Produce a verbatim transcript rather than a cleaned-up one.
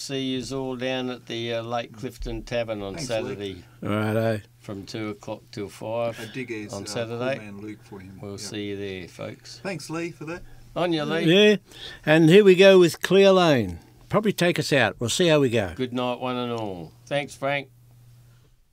see you all down at the uh, Lake Clifton Tavern on Thanks, Saturday. Righto. From two o'clock till five A digger's, on uh, Saturday. Cool man Luke for him. We'll Yeah. see you there, folks. Thanks, Lee, for that. On your Lee. Yeah, and here we go with Clear Lane. Probably take us out. We'll see how we go. Good night, one and all. Thanks, Frank.